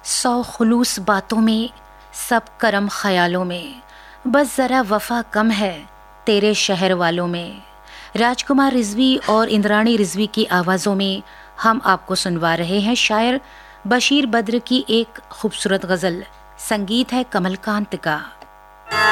100 खुलूस बातों में, सब करम ख्यालों में, बस ज़रा वफ़ा कम है तेरे शहर वालों में। राजकुमार रिजवी और इंद्राणी रिजवी की आवाज़ों में हम आपको सुनवा रहे हैं शायर बशीर बद्र की एक खूबसूरत गज़ल। संगीत है कमलकांत का।